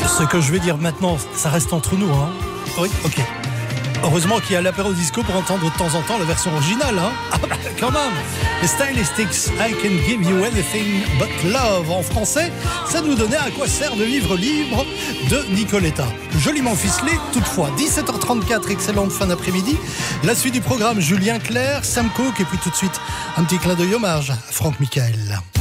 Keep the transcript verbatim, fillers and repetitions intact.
Ce que je vais dire maintenant, ça reste entre nous, hein. Oui, ok. Heureusement qu'il y a l'apéro disco pour entendre de temps en temps la version originale, hein. Ah bah, quand même. Les Stylistics, I Can Give You Anything But Love en français, ça nous donnait à quoi sert le livre libre de Nicoletta. Joliment ficelé, toutefois. dix-sept heures trente-quatre, excellente fin d'après-midi. La suite du programme, Julien Clerc, Sam Cooke, et puis tout de suite, un petit clin d'œil hommage à Franck Michael.